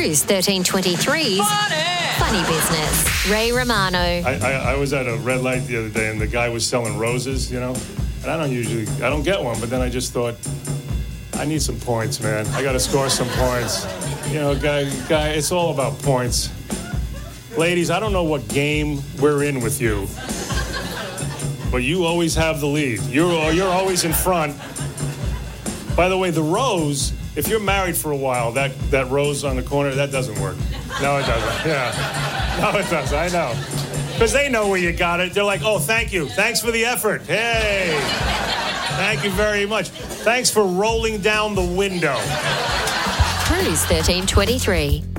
Cruise 1323's Funny Business. Ray Romano. I was at a red light the other day, and the guy was selling roses, you know, and I don't get one, but then I just thought, I need some points, man. I got to score some points. You know, guy, it's all about points. Ladies, I don't know what game we're in with you, but you always have the lead. You're always in front. By the way, the rose, if you're married for a while, that rose on the corner, that doesn't work. No, it doesn't. Yeah. No, it doesn't. I know. Because they know where you got it. They're like, oh, thank you. Thanks for the effort. Hey. Thank you very much. Thanks for rolling down the window. Cruise 1323.